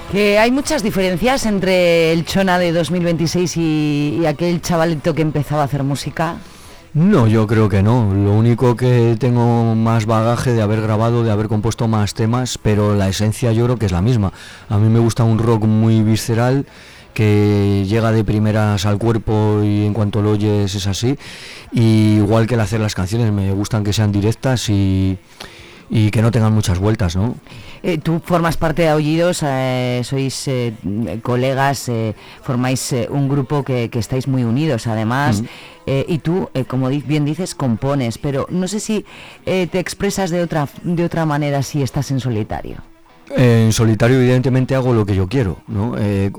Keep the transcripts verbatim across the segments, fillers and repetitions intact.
Que hay muchas diferencias entre el Txona de dos mil veintiséis y, y aquel chavalito que empezaba a hacer música. No, yo creo que no. Lo único que tengo más bagaje de haber grabado, de haber compuesto más temas, pero la esencia yo creo que es la misma. A mí me gusta un rock muy visceral, que llega de primeras al cuerpo y en cuanto lo oyes es así. Y igual que el hacer las canciones, me gustan que sean directas y, y que no tengan muchas vueltas, ¿no? Eh, tú formas parte de Aullidos, eh, sois eh, colegas, eh, formáis eh, un grupo que, que estáis muy unidos además, mm. eh, y tú, eh, como di- bien dices, compones, pero no sé si eh, te expresas de otra, de otra manera si estás en solitario. En solitario evidentemente hago lo que yo quiero, ¿no? Eh,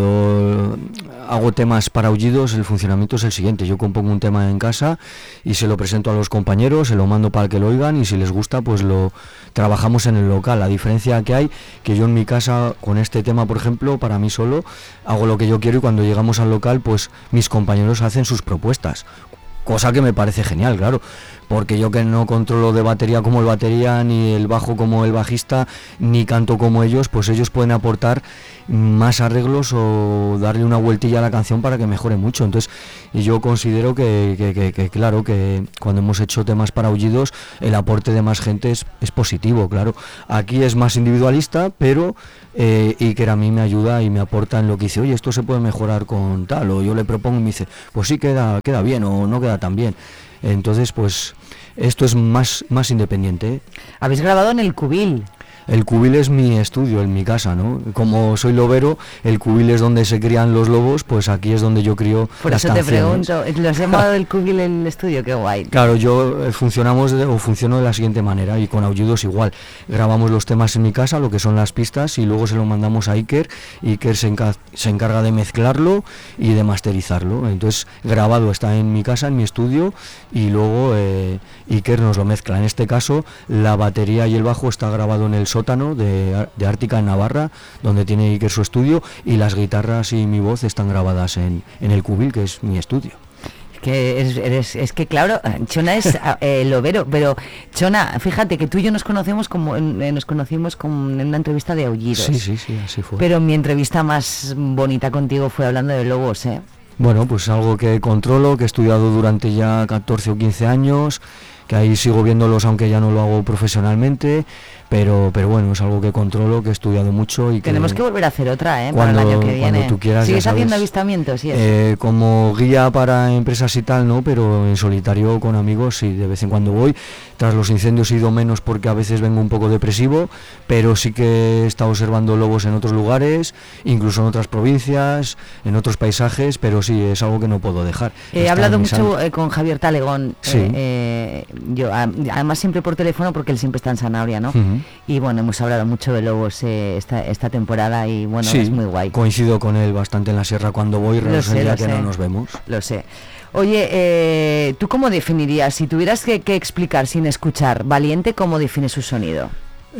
cuando hago temas para Aullidos el funcionamiento es el siguiente: yo compongo un tema en casa y se lo presento a los compañeros, se lo mando para que lo oigan y si les gusta pues lo trabajamos en el local. La diferencia que hay, que yo en mi casa con este tema, por ejemplo, para mí solo, hago lo que yo quiero y cuando llegamos al local pues mis compañeros hacen sus propuestas. Cosa que me parece genial, claro, porque yo que no controlo de batería como el batería, ni el bajo como el bajista, ni canto como ellos, pues ellos pueden aportar más arreglos o darle una vueltilla a la canción para que mejore mucho. Entonces, y yo considero que, que, que, que claro, que cuando hemos hecho temas para Aullidos, el aporte de más gente es, es positivo, claro. Aquí es más individualista, pero eh, Iker a mí me ayuda y me aporta en lo que dice, oye, esto se puede mejorar con tal, o yo le propongo y me dice, pues sí, queda, queda bien o no queda tan bien. Entonces, pues esto es más, más independiente, ¿eh? Habéis grabado en el Cubil. El cubil es mi estudio, en mi casa, ¿no? Como soy lobero, el cubil es donde se crían los lobos, pues aquí es donde yo crío Por las eso canciones. te pregunto, ¿lo has llamado el Cubil el estudio? Qué guay. Claro, yo eh, funcionamos de, o funciono de la siguiente manera y con Aullidos igual. Grabamos los temas en mi casa, lo que son las pistas, y luego se lo mandamos a Iker. Iker se, enca- se encarga de mezclarlo y de masterizarlo. Entonces, grabado está en mi casa, en mi estudio, y luego eh, Iker nos lo mezcla. En este caso, la batería y el bajo está grabado en el sótano de, de Ártica, en Navarra, donde tiene Iker su estudio, y las guitarras y mi voz están grabadas en, en el Cubil, que es mi estudio. Es que, eres, eres, es que claro, Txona es eh, lobero, pero Txona, fíjate que tú y yo nos conocemos como eh, nos conocimos como en una entrevista de Aullidos. Sí, sí, sí, así fue. Pero mi entrevista más bonita contigo fue hablando de lobos, ¿eh? Bueno, pues algo que controlo, que he estudiado durante ya catorce o quince años, que ahí sigo viéndolos aunque ya no lo hago profesionalmente, pero pero bueno, es algo que controlo, que he estudiado mucho y que... Tenemos que volver a hacer otra, ¿eh? Cuando, para el año que viene. Cuando tú quieras, ¿Sigues ya sabes, haciendo avistamientos y eso? Eh, como guía para empresas y tal, no, pero en solitario con amigos sí, de vez en cuando voy. Tras los incendios he ido menos porque a veces vengo un poco depresivo, pero sí que he estado observando lobos en otros lugares, incluso en otras provincias, en otros paisajes, pero sí, es algo que no puedo dejar. He Está hablado en mi mucho sangre. eh, con Javier Talegón, Sí. eh, eh, yo a- además siempre por teléfono porque él siempre está en Sanabria, ¿no? Ujú. Y bueno, hemos hablado mucho de lobos eh, esta, esta temporada y bueno, Sí, es muy guay. coincido con él bastante en la sierra cuando voy, Lo raro es sé, el día lo que sé. no nos vemos. Lo sé. Oye, eh, ¿tú cómo definirías, si tuvieras que, que explicar sin escuchar, Valiente, cómo define su sonido?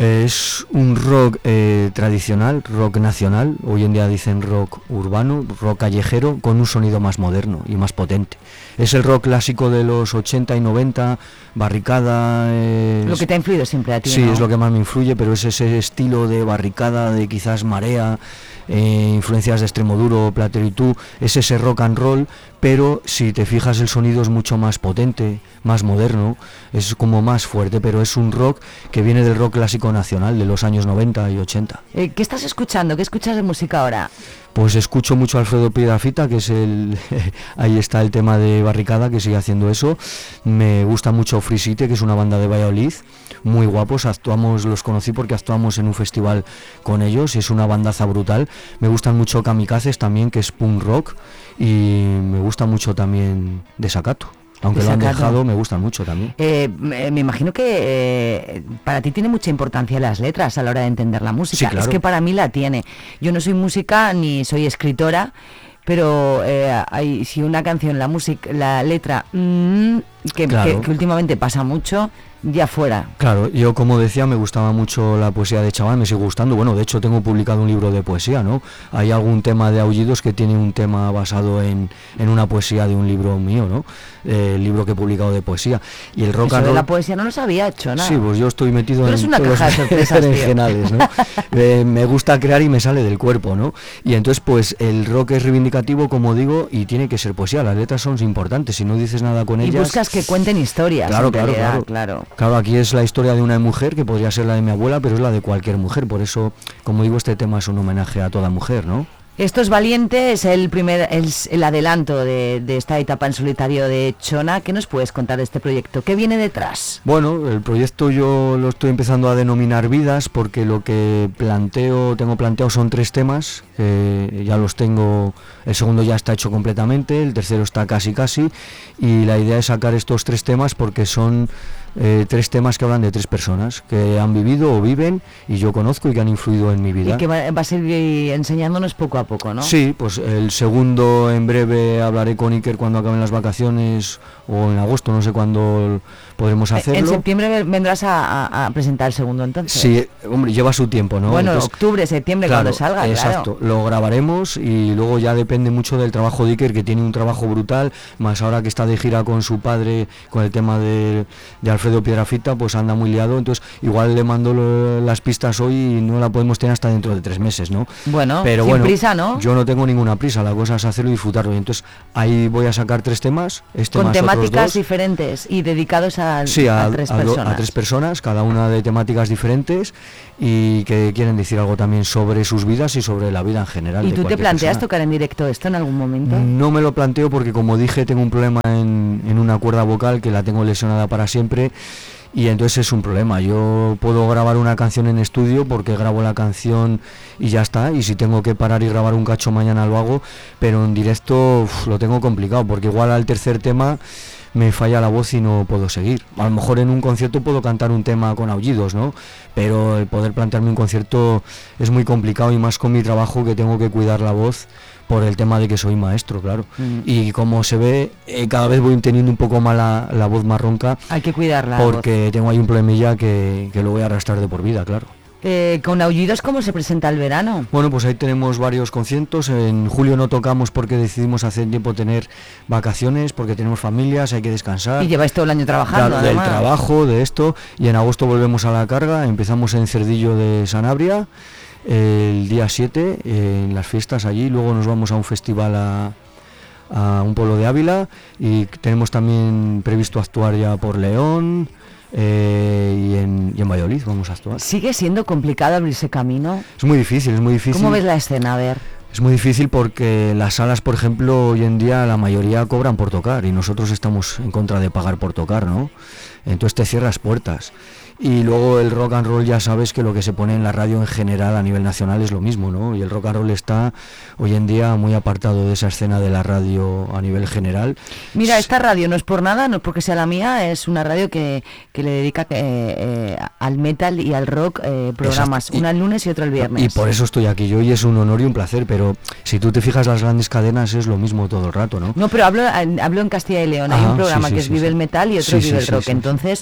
Es un rock eh, tradicional, rock nacional, hoy en día dicen rock urbano, rock callejero, con un sonido más moderno y más potente. Es el rock clásico de los ochenta y noventa, Barricada... Es, Lo que te ha influido siempre a ti, sí, ¿no? es lo que más me influye, pero es ese estilo de Barricada, de quizás Marea, eh, influencias de Extremoduro, Platero y tú, es ese rock and roll, pero si te fijas el sonido es mucho más potente, más moderno, es como más fuerte, pero es un rock que viene del rock clásico nacional de los años noventa y ochenta. Eh, ¿Qué estás escuchando? ¿Qué escuchas de música ahora? Pues escucho mucho a Alfredo Piedrafita, que es el... ahí está el tema de Barricada, que sigue haciendo eso. Me gusta mucho Frisite, que es una banda de Valladolid, muy guapos. Actuamos, los conocí porque actuamos en un festival con ellos y es una bandaza brutal. Me gustan mucho Kamikazes también, que es punk rock, y me gusta mucho también Desacato. Aunque lo han Desacato. dejado, me gustan mucho también. Eh, me, me imagino que eh, para ti tiene mucha importancia las letras a la hora de entender la música. Sí, claro. Es que para mí la tiene. Yo no soy música ni soy escritora, pero eh, hay, si una canción, la música, la letra, mm, que, Claro. que, que últimamente pasa mucho, ya fuera. Claro, yo como decía me gustaba mucho la poesía de chaval, me sigue gustando, bueno, de hecho tengo publicado un libro de poesía, ¿no? Hay algún tema de Aullidos que tiene un tema basado en, en una poesía de un libro mío, ¿no? Eh, el libro que he publicado de poesía. Y el rock Eso and de roll... la poesía no los había hecho, nada. Sí, pues yo estoy metido Pero en es una todos caja de los sorpresas, tío. berenjenales, ¿no? eh, me gusta crear y me sale del cuerpo, ¿no? Y entonces pues el rock es reivindicativo, como digo, y tiene que ser poesía, las letras son importantes, si no dices nada con Y ellas... buscas que cuenten historias. Claro, en claro, realidad, claro, claro. Claro, aquí es la historia de una mujer que podría ser la de mi abuela, pero es la de cualquier mujer, por eso, como digo, este tema es un homenaje a toda mujer, ¿no? Esto es Valiente, es el primer, el, el adelanto de, de esta etapa en solitario de Txona. ¿Qué nos puedes contar de este proyecto? ¿Qué viene detrás? Bueno, el proyecto yo lo estoy empezando a denominar Vidas, porque lo que planteo, tengo planteado son tres temas, que ya los tengo, el segundo ya está hecho completamente, el tercero está casi casi, y la idea es sacar estos tres temas porque son eh, tres temas que hablan de tres personas que han vivido o viven y yo conozco y que han influido en mi vida. Y que va, va a seguir enseñándonos poco a poco, ¿no? Sí, pues el segundo en breve hablaré con Iker cuando acaben las vacaciones o en agosto, no sé cuándo podremos hacerlo. En septiembre vendrás a, a, a presentar el segundo entonces. Sí, hombre, lleva su tiempo, ¿no? Bueno, entonces, octubre, septiembre, claro, cuando salga, exacto, claro. Lo grabaremos y luego ya depende mucho del trabajo de Iker, que tiene un trabajo brutal, más ahora que está de gira con su padre con el tema de, de Alfredo Piedrafita, pues anda muy liado, entonces igual le mando lo, las pistas hoy y no la podemos tener hasta dentro de tres meses, ¿no? Bueno, pero sin bueno, prisa, ¿no? Yo no tengo ninguna prisa, la cosa es hacerlo y disfrutarlo, y entonces ahí voy a sacar tres temas, este con más temáticas otros dos. diferentes y dedicados a, sí, a, a tres a, do, personas. a tres personas, cada una de temáticas diferentes y que quieren decir algo también sobre sus vidas y sobre la vida en general. ¿Y de tú te planteas persona. tocar en directo esto en algún momento? No me lo planteo porque, como dije, tengo un problema en, en una cuerda vocal que la tengo lesionada para siempre. Y entonces es un problema. Yo puedo grabar una canción en estudio porque grabo la canción y ya está, y si tengo que parar y grabar un cacho mañana lo hago, pero en directo uf, lo tengo complicado porque igual al tercer tema me falla la voz y no puedo seguir. A lo mejor en un concierto puedo cantar un tema con aullidos, ¿no? Pero el poder plantearme un concierto es muy complicado, y más con mi trabajo, que tengo que cuidar la voz por el tema de que soy maestro, claro. Mm. Y como se ve, eh, cada vez voy teniendo un poco más la, la voz más ronca. Hay que cuidarla. Porque voz. Tengo ahí un problemilla que, que lo voy a arrastrar de por vida, claro. Eh, con Aullidos, ¿cómo se presenta el verano? Bueno, pues ahí tenemos varios conciertos. En julio no tocamos porque decidimos hace tiempo tener vacaciones, porque tenemos familias, hay que descansar. Y lleváis todo el año trabajando, claro, del trabajo, de esto. Y en agosto volvemos a la carga, empezamos en Cerdillo de Sanabria el día siete, eh, en las fiestas allí, luego nos vamos a un festival a, a un pueblo de Ávila, y tenemos también previsto actuar ya por León, eh, y, en, y en Valladolid vamos a actuar. ¿Sigue siendo complicado abrirse camino? Es muy difícil, es muy difícil. ¿Cómo ves la escena? A ver. Es muy difícil porque las salas, por ejemplo, hoy en día la mayoría cobran por tocar y nosotros estamos en contra de pagar por tocar, ¿no? Entonces te cierras puertas. Y luego el rock and roll, ya sabes que lo que se pone en la radio en general a nivel nacional es lo mismo, ¿no? Y el rock and roll está hoy en día muy apartado de esa escena de la radio a nivel general. Mira, esta radio no es por nada, no es porque sea la mía, es una radio que, que le dedica eh, eh, al metal y al rock eh, programas, una el lunes y otro el viernes. Y por eso estoy aquí yo, y es un honor y un placer, pero si tú te fijas, las grandes cadenas es lo mismo todo el rato, ¿no? No, pero hablo, hablo en Castilla y León, hay Ajá, un programa sí, sí, que es sí, Vive sí. el Metal y otro Sí, Vive sí, el Rock, sí, sí, entonces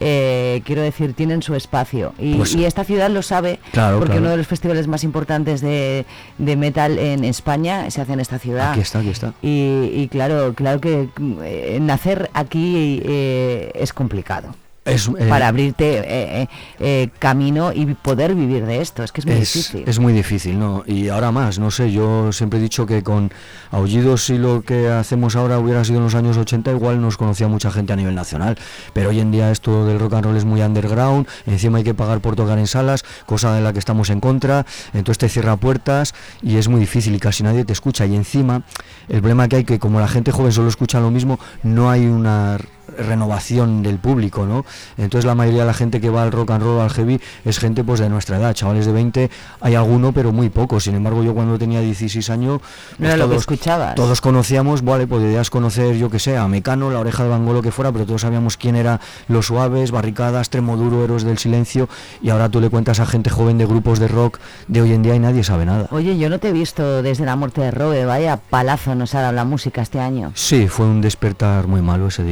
eh, quiero decir, tienen su espacio y, pues, y esta ciudad lo sabe, claro, porque claro. uno de los festivales más importantes de, de metal en España se hace en esta ciudad. Aquí está, aquí está. Y, y claro, claro que eh, nacer aquí eh, es complicado. Es, eh, para abrirte eh, eh, camino y poder vivir de esto, es que es muy es, difícil. Es muy difícil, ¿no? Y ahora más, no sé, yo siempre he dicho que con Aullidos, si lo que hacemos ahora hubiera sido en los años ochenta, igual nos conocía mucha gente a nivel nacional, pero hoy en día esto del rock and roll es muy underground, encima hay que pagar por tocar en salas, cosa de la que estamos en contra, entonces te cierra puertas y es muy difícil y casi nadie te escucha, y encima el problema que hay, que como la gente joven solo escucha lo mismo, no hay una renovación del público, ¿no? Entonces la mayoría de la gente que va al rock and roll, al heavy, es gente pues de nuestra edad, chavales de veinte, hay alguno pero muy pocos. Sin embargo, yo cuando tenía dieciséis años, pues no era todos, lo que escuchabas. Todos conocíamos, vale, podías conocer, yo que sé, a Mecano, La Oreja de Van Gogh, lo que fuera, pero todos sabíamos quién era Los Suaves, Barricadas, Tremoduro, Héroes del Silencio, y ahora tú le cuentas a gente joven de grupos de rock de hoy en día y nadie sabe nada. Oye, yo no te he visto desde la muerte de Robe, vaya palazo nos ha dado la música este año. Sí, fue un despertar muy malo ese día, me acuerdo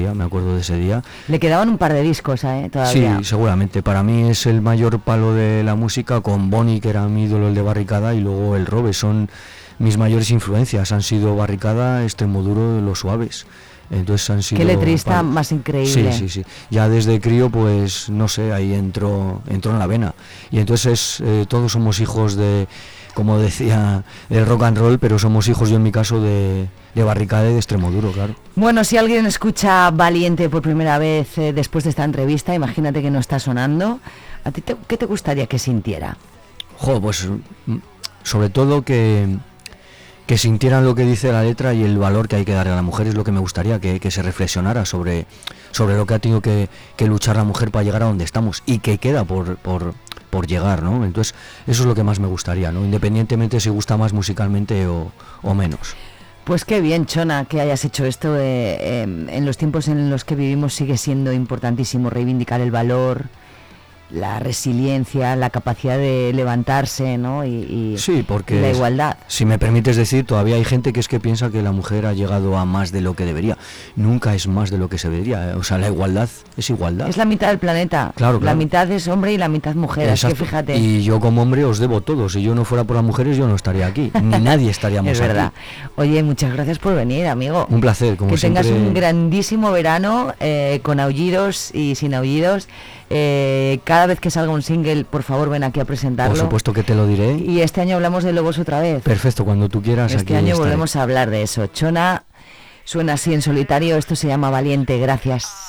recuerdo de ese día. Le quedaban un par de discos, ¿eh? Todavía. Sí, seguramente. Para mí es el mayor palo de la música, con Bonnie, que era mi ídolo, el de Barricada, y luego el Robe. Son mis mayores influencias. Han sido Barricada, Extremoduro, Los Suaves. Entonces han sido... Qué letrista palos. Más increíble. Sí, sí, sí. Ya desde crío, pues, no sé, ahí entró, entró en la vena. Y entonces eh, todos somos hijos de, como decía, del rock and roll, pero somos hijos, yo en mi caso, de, de Barricada y de Extremoduro, claro. Bueno, si alguien escucha Valiente por primera vez eh, después de esta entrevista, imagínate que no está sonando, ¿a ti te, qué te gustaría que sintiera? Jo, pues, sobre todo que... que sintieran lo que dice la letra y el valor que hay que darle a la mujer. Es lo que me gustaría, que, que se reflexionara sobre, sobre lo que ha tenido que, que luchar la mujer para llegar a donde estamos y que queda por, por, por llegar, ¿no? Entonces eso es lo que más me gustaría, ¿no? Independientemente si gusta más musicalmente o, o menos. Pues qué bien, Chona, que hayas hecho esto. Eh, eh, en los tiempos en los que vivimos sigue siendo importantísimo reivindicar el valor, la resiliencia, la capacidad de levantarse, ¿no? Y, y sí, porque la igualdad. Si me permites decir, todavía hay gente que es que piensa que la mujer ha llegado a más de lo que debería. Nunca es más de lo que se debería. O sea, la igualdad es igualdad. Es la mitad del planeta. Claro, claro. La mitad es hombre y la mitad mujer. Exacto. Es que fíjate. Y yo como hombre os debo todo. Si yo no fuera por las mujeres, yo no estaría aquí. Ni nadie estaríamos es verdad. aquí. Oye, muchas gracias por venir, amigo. Un placer, como que siempre. Que tengas un grandísimo verano eh, con aullidos y sin aullidos. Eh, cada vez que salga un single, por favor, ven aquí a presentarlo. Por supuesto que te lo diré. Y este año hablamos de Lobos otra vez. Perfecto, cuando tú quieras. Este aquí año estaré. volvemos a hablar de eso. Chona suena así en solitario, esto se llama Valiente. Gracias.